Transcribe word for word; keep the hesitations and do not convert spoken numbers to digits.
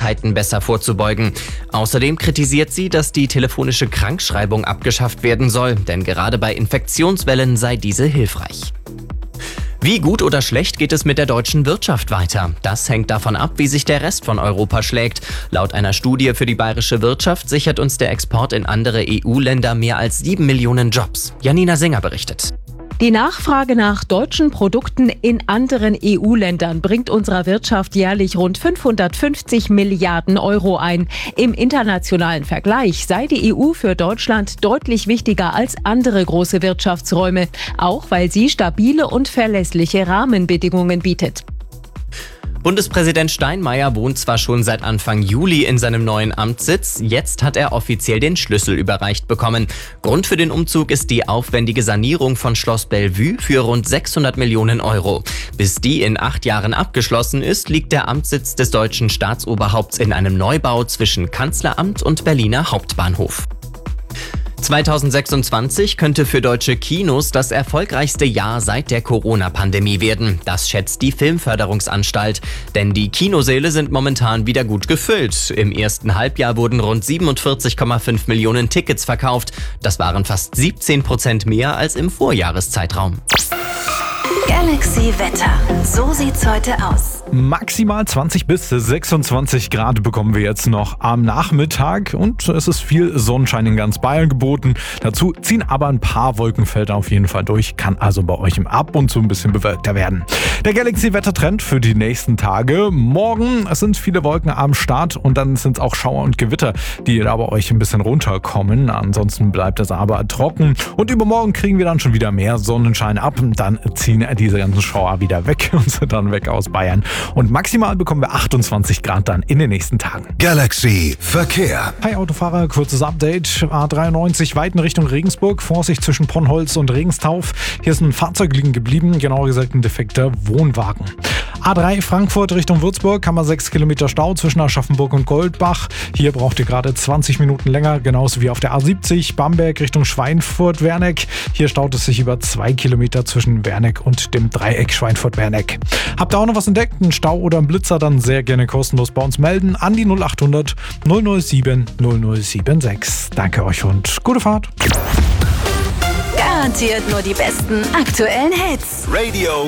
Krankheiten besser vorzubeugen. Außerdem kritisiert sie, dass die telefonische Krankschreibung abgeschafft werden soll, denn gerade bei Infektionswellen sei diese hilfreich. Wie gut oder schlecht geht es mit der deutschen Wirtschaft weiter? Das hängt davon ab, wie sich der Rest von Europa schlägt. Laut einer Studie für die bayerische Wirtschaft sichert uns der Export in andere E U-Länder mehr als sieben Millionen Jobs. Janina Singer berichtet. Die Nachfrage nach deutschen Produkten in anderen E U-Ländern bringt unserer Wirtschaft jährlich rund fünfhundertfünfzig Milliarden Euro ein. Im internationalen Vergleich sei die E U für Deutschland deutlich wichtiger als andere große Wirtschaftsräume, auch weil sie stabile und verlässliche Rahmenbedingungen bietet. Bundespräsident Steinmeier wohnt zwar schon seit Anfang Juli in seinem neuen Amtssitz, jetzt hat er offiziell den Schlüssel überreicht bekommen. Grund für den Umzug ist die aufwendige Sanierung von Schloss Bellevue für rund sechshundert Millionen Euro. Bis die in acht Jahren abgeschlossen ist, liegt der Amtssitz des deutschen Staatsoberhaupts in einem Neubau zwischen Kanzleramt und Berliner Hauptbahnhof. zweitausendsechsundzwanzig könnte für deutsche Kinos das erfolgreichste Jahr seit der Corona-Pandemie werden. Das schätzt die Filmförderungsanstalt. Denn die Kinosäle sind momentan wieder gut gefüllt. Im ersten Halbjahr wurden rund siebenundvierzig Komma fünf Millionen Tickets verkauft. Das waren fast siebzehn Prozent mehr als im Vorjahreszeitraum. Galaxy Wetter. So sieht's heute aus. Maximal zwanzig bis sechsundzwanzig Grad bekommen wir jetzt noch am Nachmittag und es ist viel Sonnenschein in ganz Bayern geboten. Dazu ziehen aber ein paar Wolkenfelder auf jeden Fall durch, kann also bei euch im Ab und zu ein bisschen bewölkter werden. Der Galaxy-Wettertrend für die nächsten Tage. Morgen, es sind viele Wolken am Start und dann sind es auch Schauer und Gewitter, die da bei euch ein bisschen runterkommen. Ansonsten bleibt es aber trocken und übermorgen kriegen wir dann schon wieder mehr Sonnenschein ab. Dann ziehen diese ganzen Schauer wieder weg und sind dann weg aus Bayern. Und maximal bekommen wir achtundzwanzig Grad dann in den nächsten Tagen. Galaxy Verkehr. Hi Autofahrer, kurzes Update. A dreiundneunzig weit in Richtung Regensburg. Vorsicht zwischen Ponnholz und Regenstauf. Hier ist ein Fahrzeug liegen geblieben, genauer gesagt ein defekter Wohnwagen. A drei Frankfurt Richtung Würzburg, haben wir sechs Kilometer Stau zwischen Aschaffenburg und Goldbach. Hier braucht ihr gerade zwanzig Minuten länger, genauso wie auf der A siebzig Bamberg Richtung Schweinfurt-Werneck. Hier staut es sich über zwei Kilometer zwischen Werneck und dem Dreieck Schweinfurt-Werneck. Habt ihr auch noch was entdeckt? Ein Stau oder ein Blitzer, dann sehr gerne kostenlos bei uns melden an die null acht hundert null null sieben null null sieben sechs. Danke euch und gute Fahrt. Garantiert nur die besten aktuellen Hits. Radio